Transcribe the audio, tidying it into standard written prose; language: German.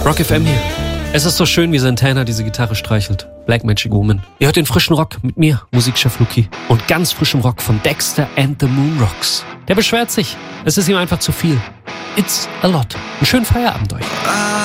Rock FM hier. Es ist so schön, wie Santana diese Gitarre streichelt. Black Magic Woman. Ihr hört den frischen Rock mit mir, Musikchef Luki. Und ganz frischem Rock von Dexter and the Moon Rocks. Der beschwert sich. Es ist ihm einfach zu viel. It's a lot. Einen schönen Feierabend euch.